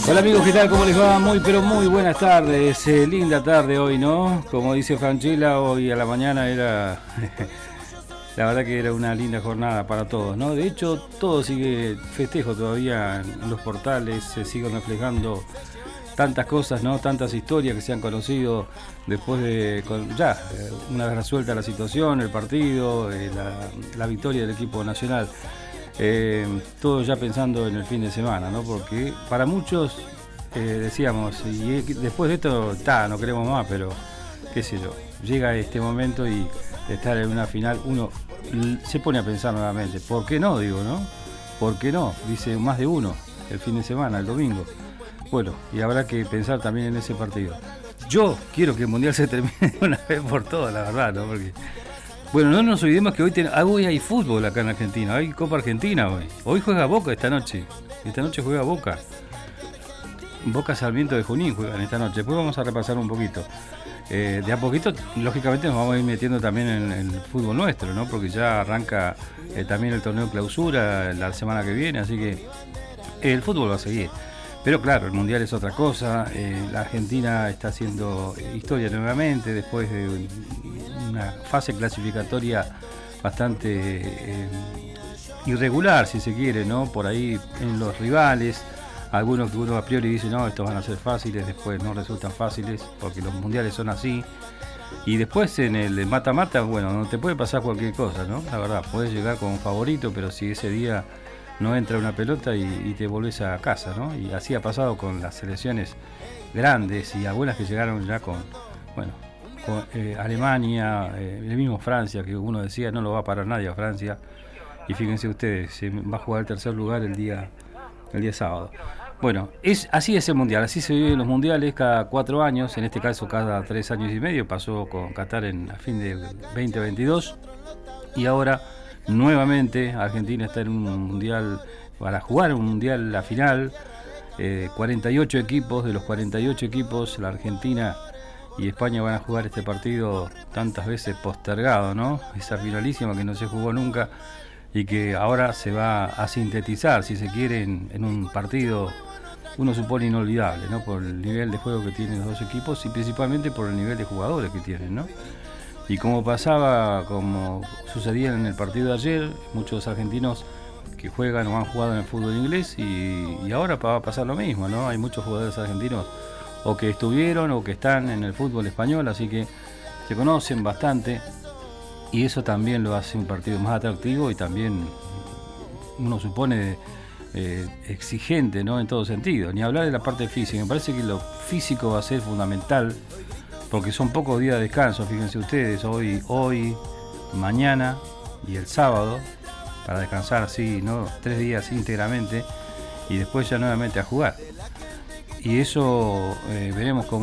Hola amigos, ¿qué tal? ¿Cómo les va? Muy pero muy buenas tardes, linda tarde hoy, ¿no? Como dice Franchella, hoy a la mañana era, la verdad que era una linda jornada para todos, ¿no? De hecho, todo sigue festejo todavía en los portales, se siguen reflejando tantas cosas, ¿no? Tantas historias que se han conocido después de, una vez resuelta la situación, el partido, la victoria del equipo nacional. Todo ya pensando en el fin de semana, ¿no? Porque para muchos decíamos, y después de esto, no queremos más, pero qué sé yo, llega este momento y estar en una final, uno se pone a pensar nuevamente, ¿por qué no? Digo, ¿no? ¿Por qué no? Dice más de uno, el fin de semana, el domingo. Bueno, y habrá que pensar también en ese partido. Yo quiero que el Mundial se termine una vez por todas, la verdad, ¿no? Porque bueno, no nos olvidemos que hoy hay fútbol acá en Argentina, hay Copa Argentina hoy. Hoy juega Boca esta noche juega Boca. Boca Sarmiento de Junín juegan esta noche. Después vamos a repasar un poquito. De a poquito, lógicamente, nos vamos a ir metiendo también en el fútbol nuestro, ¿no? Porque ya arranca también el torneo clausura la semana que viene, así que el fútbol va a seguir. Pero claro, el Mundial es otra cosa. La Argentina está haciendo historia nuevamente después de una fase clasificatoria bastante irregular, si se quiere, ¿no? Por ahí en los rivales, algunos que uno a priori dice, no, estos van a ser fáciles, después no resultan fáciles, porque los mundiales son así. Y después en el mata-mata, bueno, no te puede pasar cualquier cosa, ¿no? La verdad, puedes llegar como favorito, pero si ese día no entra una pelota y te volvés a casa, ¿no? Y así ha pasado con las selecciones grandes y algunas que llegaron ya con Alemania, el mismo Francia, que uno decía no lo va a parar nadie a Francia, y fíjense ustedes, se va a jugar el tercer lugar el día sábado. Bueno, así es el Mundial, así se viven los Mundiales cada 4 años, en este caso cada 3 años y medio, pasó con Qatar a fin de 2022, y ahora nuevamente Argentina está en un Mundial, para jugar un Mundial, la final, 48 equipos, de los 48 equipos, la Argentina y España van a jugar este partido tantas veces postergado, ¿no? Esa finalísima que no se jugó nunca y que ahora se va a sintetizar, si se quiere, en un partido, uno supone inolvidable, ¿no? Por el nivel de juego que tienen los dos equipos y principalmente por el nivel de jugadores que tienen, ¿no? Y como sucedía en el partido de ayer, muchos argentinos que juegan o han jugado en el fútbol inglés y ahora va a pasar lo mismo, ¿no? Hay muchos jugadores argentinos o que estuvieron o que están en el fútbol español, así que se conocen bastante y eso también lo hace un partido más atractivo y también uno supone exigente, ¿no? En todo sentido. Ni hablar de la parte física, me parece que lo físico va a ser fundamental porque son pocos días de descanso, fíjense ustedes, hoy, mañana y el sábado, para descansar así, ¿no? 3 días íntegramente y después ya nuevamente a jugar. Y eso veremos cómo